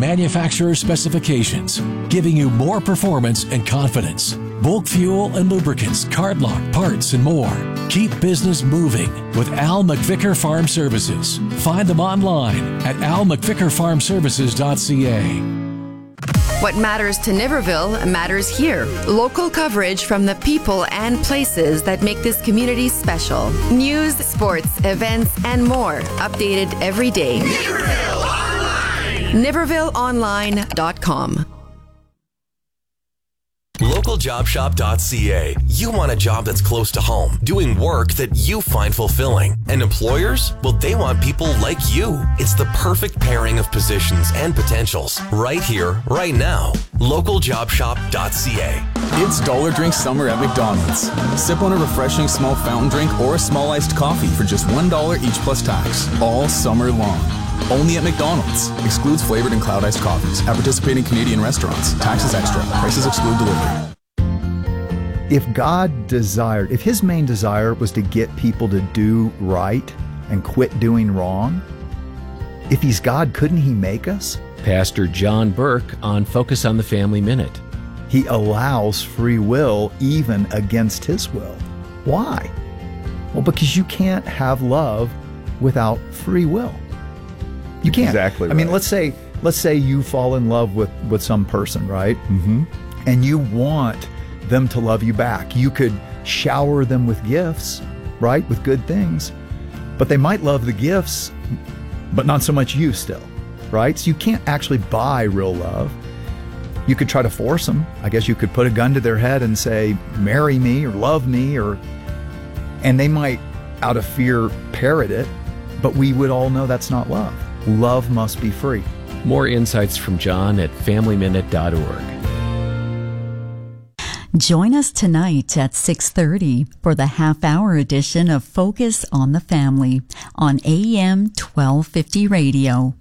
manufacturer specifications, giving you more performance and confidence. Bulk fuel and lubricants, card lock, parts, and more. Keep business moving with Al McVicker Farm Services. Find them online at almcvickerfarmservices.ca. What matters to Niverville matters here. Local coverage from the people and places that make this community special. News, sports, events, and more. Updated every day. Niverville Online! NivervilleOnline.com. LocalJobShop.ca. You want a job that's close to home, doing work that you find fulfilling. And employers? Well, they want people like you. It's the perfect pairing of positions and potentials. Right here, right now. LocalJobShop.ca. It's Dollar Drink Summer at McDonald's. Sip on a refreshing small fountain drink or a small iced coffee for just $1 each plus tax. All summer long. Only at McDonald's. Excludes flavored and cloud iced coffees. At participating Canadian restaurants. Taxes extra. Prices exclude delivery. If God desired, if his main desire was to get people to do right and quit doing wrong, if he's God, couldn't he make us? Pastor John Burke on Focus on the Family Minute. He allows free will even against his will. Why? Well, because you can't have love without free will. You can't. Exactly right. I mean, let's say you fall in love with some person, right? Mm-hmm. And you want them to love you back. You could shower them with gifts, right? With good things. But they might love the gifts, but not so much you still, right? So you can't actually buy real love. You could try to force them. I guess you could put a gun to their head and say, marry me or love me, and they might, out of fear, parrot it. But we would all know that's not love. Love must be free. More insights from John at FamilyMinute.org. Join us tonight at 6:30 for the half-hour edition of Focus on the Family on AM 1250 Radio.